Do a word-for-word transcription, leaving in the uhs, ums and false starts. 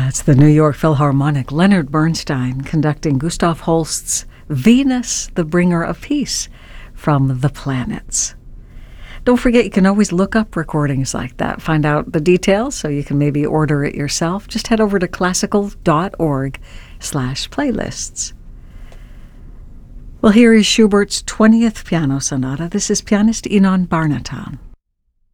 That's the New York Philharmonic, Leonard Bernstein, conducting Gustav Holst's Venus, the Bringer of Peace, from The Planets. Don't forget, you can always look up recordings like that, find out the details so you can maybe order it yourself. Just head over to classical.org slash playlists. Well, here is Schubert's twentieth Piano Sonata. This is pianist Inon Barnatown.